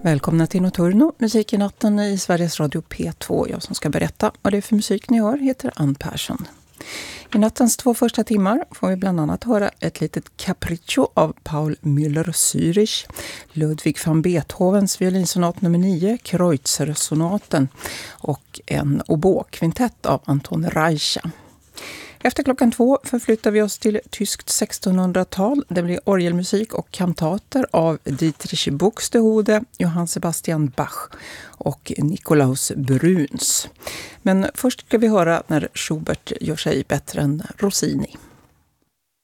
Välkomna till Nocturno, musik i natten i Sveriges Radio P2. Jag som ska berätta vad det är för musik ni hör heter Ann Persson. I nattens 2 första timmar får vi bland annat höra ett litet capriccio av Paul Müller-Zürich, Ludwig van Beethovens violinsonat nummer 9, Kreutzer-sonaten och en oboe-kvintett av Anton Reicha. Efter klockan 2 förflyttar vi oss till tyskt 1600-tal. Det blir orgelmusik och kantater av Dietrich Buxtehude, Johann Sebastian Bach och Nikolaus Bruns. Men först ska vi höra när Schubert gör sig bättre än Rossini.